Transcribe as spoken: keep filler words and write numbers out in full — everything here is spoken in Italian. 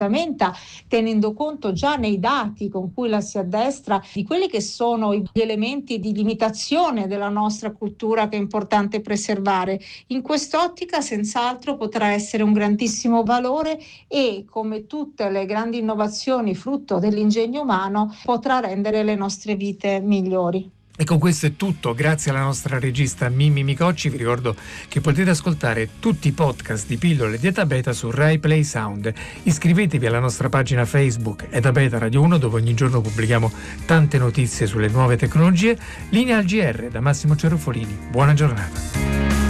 tenendo conto già nei dati con cui la si addestra di quelli che sono gli elementi di limitazione della nostra cultura che è importante preservare. In quest'ottica senz'altro potrà essere un grandissimo valore e, come tutte le grandi innovazioni frutto dell'ingegno umano, potrà rendere le nostre vite migliori. E con questo è tutto, grazie alla nostra regista Mimmi Micocci. Vi ricordo che potete ascoltare tutti i podcast di Pillole di Etabeta su Rai Play Sound. Iscrivetevi alla nostra pagina Facebook Etabeta Radio uno, dove ogni giorno pubblichiamo tante notizie sulle nuove tecnologie. Linea al G R da Massimo Cerofolini. Buona giornata.